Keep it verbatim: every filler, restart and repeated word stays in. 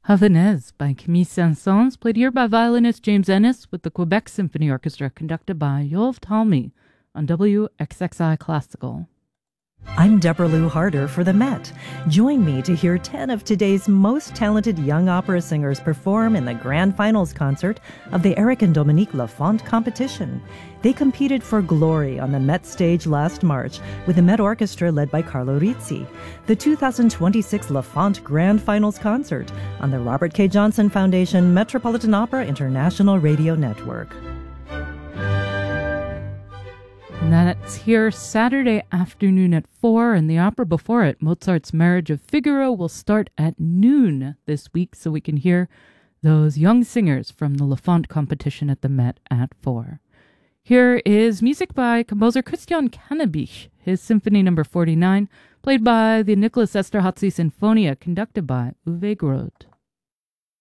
Havanaise by Camille Saint-Saëns, played here by violinist James Ennis with the Quebec Symphony Orchestra, conducted by Yoav Talmy on W X X I Classical. I'm Deborah Lou Harder for the Met. Join me to hear ten of today's most talented young opera singers perform in the grand finals concert of the Eric and Dominique Lafont competition. They competed for glory on the Met stage last March with the Met Orchestra led by Carlo Rizzi. The two thousand twenty-six Lafont Grand Finals concert on the Robert K. Johnson Foundation Metropolitan Opera International Radio Network. And that's here Saturday afternoon at four, and the opera before it, Mozart's Marriage of Figaro, will start at noon this week, so we can hear those young singers from the Lafont competition at the Met at four. Here is music by composer Christian Cannabich, his Symphony Number forty-nine, played by the Nicholas Esterhazy Sinfonia, conducted by Uwe Groth.